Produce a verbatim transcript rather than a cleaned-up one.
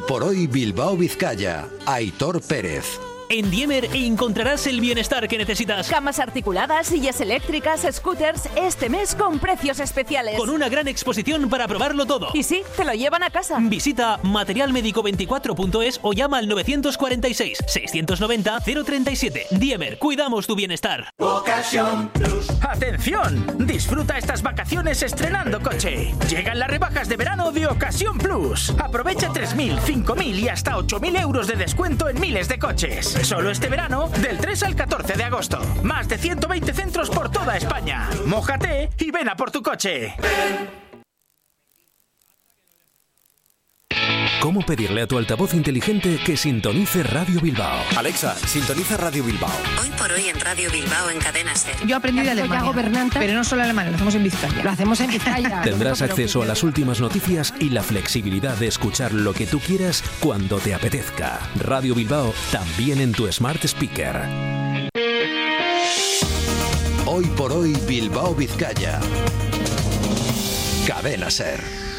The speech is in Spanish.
por hoy Bilbao Vizcaya, Aitor Pérez. En Diemer encontrarás el bienestar que necesitas. Camas articuladas, sillas eléctricas, scooters, este mes con precios especiales. Con una gran exposición para probarlo todo. Y sí, te lo llevan a casa. Visita material médico veinticuatro punto es o llama al novecientos cuarenta y seis, seiscientos noventa, cero treinta y siete. Diemer, cuidamos tu bienestar. Ocasión Plus. ¡Atención! Disfruta estas vacaciones estrenando coche. Llegan las rebajas de verano de Ocasión Plus. Aprovecha tres mil, cinco mil y hasta ocho mil euros de descuento en miles de coches. Solo este verano, del tres al catorce de agosto. Más de ciento veinte centros por toda España. Mójate y ven a por tu coche. ¿Cómo pedirle a tu altavoz inteligente que sintonice Radio Bilbao? Alexa, sintoniza Radio Bilbao. Hoy por hoy en Radio Bilbao en Cadena Ser. Yo aprendí de Alemania, pero no solo alemán, lo hacemos en Vizcaya. Lo hacemos en Vizcaya. Tendrás acceso a las últimas noticias y la flexibilidad de escuchar lo que tú quieras cuando te apetezca. Radio Bilbao también en tu Smart Speaker. Hoy por hoy Bilbao Vizcaya. Cadena Ser.